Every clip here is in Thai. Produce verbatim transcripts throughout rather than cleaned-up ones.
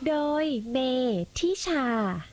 โดยเมทิชา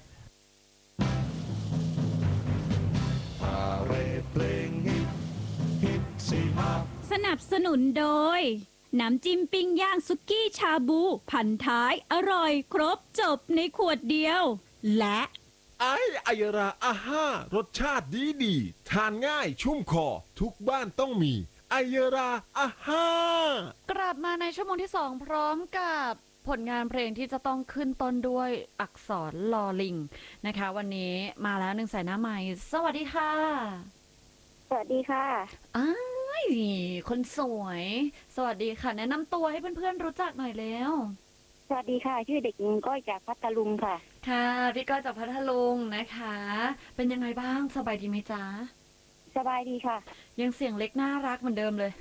สนับสนุนโดยน้ำจิ้มปิ้งย่างซุกี้ชาบูพันท้ายอร่อยครบจบในขวดเดียวและไอไอราอาห้ารสชาติดีดีทานง่ายชุ่มคอทุกบ้านต้องมีไอราอาห้ากลับมาในชั่วโมงที่สองพร้อมกับผลงานเพลงที่จะต้องขึ้นต้นด้วยอักษรลอลิงนะคะวันนี้มาแล้วหนึ่งสายหน้าใหม่สวัสดีค่ะสวัสดีค่ะอ้ายคนสวยสวัสดีค่ะแนะนำตัวให้เพื่อนๆรู้จักหน่อยแล้วสวัสดีค่ะชื่อเด็กหญิงก้อยจากพัทลุงค่ะค่ะพี่ก้อยจากพัทลุงนะคะเป็นยังไงบ้างสบายดีไหมจ๊ะสบายดีค่ะยังเสียงเล็กน่ารักเหมือนเดิมเลย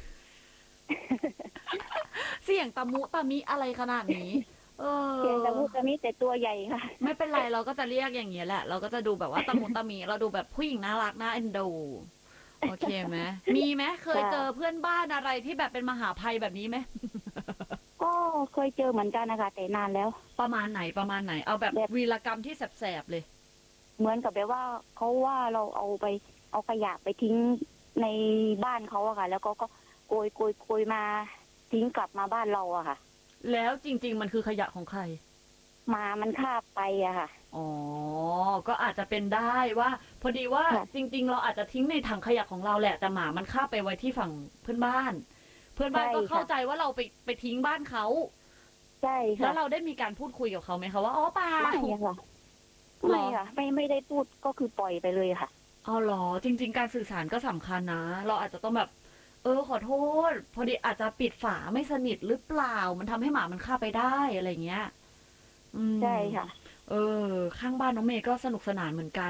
เสียงตะมุตะมิอะไรขนาดนี้เออเสียงตะมุตะมิแต่ตัวใหญ่ค่ะไม่เป็นไรเราก็จะเรียกอย่างเงี้ยแหละเราก็จะดูแบบว่าตะมุตะมิเราดูแบบผู้หญิงน่ารักน่าเอ็นดูโอเคไหมมีไหมเคยเจอเพื่อนบ้านอะไรที่แบบเป็นมหาภัยแบบนี้ไหมก็เคยเจอเหมือนกันนะคะแต่นานแล้วประมาณไหนประมาณไหนเอาแบบวีรกรรมที่แสบๆเลยเหมือนกับแบบว่าเขาว่าเราเอาไปเอาขยะไปทิ้งในบ้านเขาอะค่ะแล้วก็ก็โกยโกยโกยมาทิ้งกลับมาบ้านเราอะค่ะแล้วจริงๆมันคือขยะของใครมามันคาบไปอะค่ะอ๋อก็อาจจะเป็นได้ว่าพอดีว่าจริงๆเราอาจจะทิ้งในถังขยะของเราแหละแต่หมามันคาบไปไว้ที่ฝั่งเพื่อนบ้านเพื่อนบ้านก็เข้าใจว่าเราไปไปทิ้งบ้านเขาใช่ค่ะแล้วเราได้มีการพูดคุยกับเขาไหมคะว่าอ๋อป่าไม่ค่ะไม่ค่ะไม่ไม่ได้พูดก็คือปล่อยไปเลยค่ะอ๋อเหรอจริงๆการสื่อสารก็สำคัญนะเราอาจจะต้องแบบเออขอโทษพอดีอาจจะปิดฝาไม่สนิทหรือเปล่ามันทำให้หมามันเข้าไปได้อะไรเงี้ยใช่ค่ะเออข้างบ้านน้องเมย์ก็สนุกสนานเหมือนกัน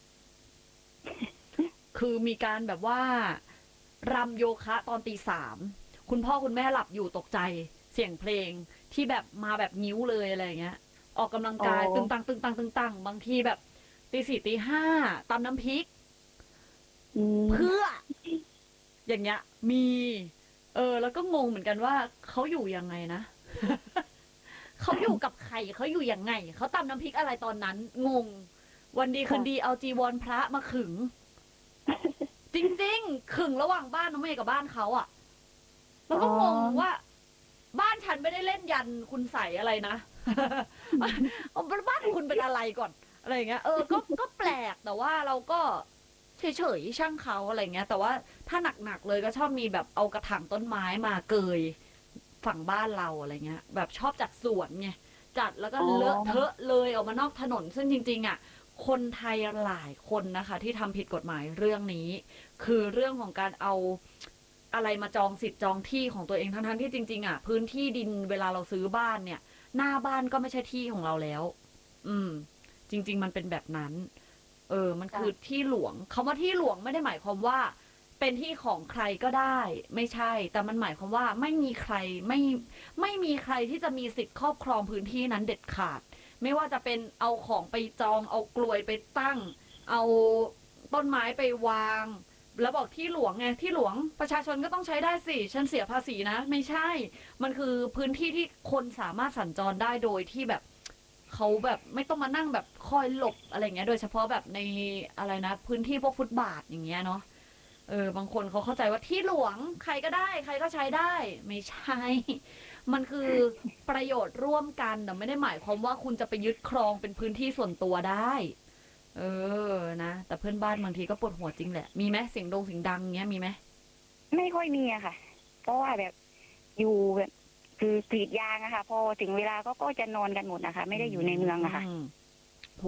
คือมีการแบบว่ารำโยคะตอนตีสามคุณพ่อคุณแม่หลับอยู่ตกใจเสียงเพลงที่แบบมาแบบนิ้วเลยอะไรเงี้ยออกกำลังกายตึงตังตึงตังตึงตังบางทีแบบตีสี่ตีห้าตำน้ำพริกเพื่ออย่างเงี้ยมีเออแล้วก็งงเหมือนกันว่าเขาอยู่ยังไงนะ เขาอยู่กับใครเขาอยู่ยังไงเขาตำน้ำพริกอะไรตอนนั้นงงวันดีคืนดีเอาจีวรพระมาขึง จริงๆขึงระหว่างบ้านน้องเมย์กับบ้านเขาอ่ะแล้วก็งงว่าบ้านฉันไม่ได้เล่นยันคุณใส่อะไรนะ บ้านคุณเป็นอะไรก่อนอะไรเงี้ยเออก็ก็แปลกแต่ว่าเราก็เฉยๆช่างเขาอะไรเงี้ยแต่ว่าถ้าหนักๆเลยก็ชอบมีแบบเอากระถางต้นไม้มาเกยฝั่งบ้านเราอะไรเงี้ยแบบชอบจัดสวนไงจัดแล้วก็เลอะเทอะเลยออกมานอกถนนซึ่งจริงๆอ่ะคนไทยหลายคนนะคะที่ทำผิดกฎหมายเรื่องนี้คือเรื่องของการเอาอะไรมาจองสิทธิ์จองที่ของตัวเองทั้งๆที่จริงๆอ่ะพื้นที่ดินเวลาเราซื้อบ้านเนี่ยหน้าบ้านก็ไม่ใช่ที่ของเราแล้วอืมจริงๆมันเป็นแบบนั้นเออมันคือที่หลวงคำว่าที่หลวงไม่ได้หมายความว่าเป็นที่ของใครก็ได้ไม่ใช่แต่มันหมายความว่าไม่มีใครไม่ไม่มีใครที่จะมีสิทธิ์ครอบครองพื้นที่นั้นเด็ดขาดไม่ว่าจะเป็นเอาของไปจองเอากลวยไปตั้งเอาต้นไม้ไปวางแล้วบอกที่หลวงไงที่หลวงประชาชนก็ต้องใช้ได้สิฉันเสียภาษีนะไม่ใช่มันคือพื้นที่ที่คนสามารถสัญจรได้โดยที่แบบเขาแบบไม่ต้องมานั่งแบบคอยหลบอะไรเงี้ยโดยเฉพาะแบบในอะไรนะพื้นที่พวกฟุตบาทอย่างเงี้ยเนาะเออบางคนเขาเข้าใจว่าที่หลวงใครก็ได้ใครก็ใช้ได้ไม่ใช่มันคือประโยชน์ร่วมกันแต่ไม่ได้หมายความว่าคุณจะไปยึดครองเป็นพื้นที่ส่วนตัวได้เออนะแต่เพื่อนบ้านบางทีก็ปวดหัวจริงแหละมีไหมเสียงดงเสียงดังเงี้ยมีไหมไม่ค่อยมีอะค่ะเพราะว่าแบบอยู่แบบคือกรีดยางอะค่ะพอถึงเวลาก็ก็จะนอนกันหมดนะคะไม่ได้อยู่ในเมืองอะค่ะ